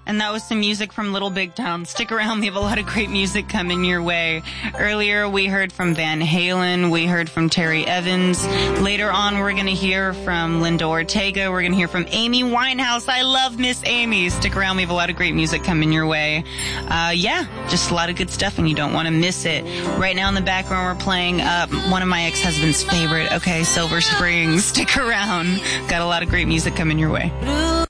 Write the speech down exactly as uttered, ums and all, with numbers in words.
And that was some music from Little Big Town. Stick around, we have a lot of great music coming your way. Earlier, we heard from Van Halen. We heard from Terry Evans. Later on, we're going to hear from Linda Ortega. We're going to hear from Amy Winehouse. I love Miss Amy. Stick around, we have a lot of great music coming your way. Uh, yeah, just a lot of good stuff, and you don't want to miss it. Right now in the background, we're playing uh, one of my ex-husband's favorite, okay, Silver Springs. Stick around. Got a lot of great music coming your way.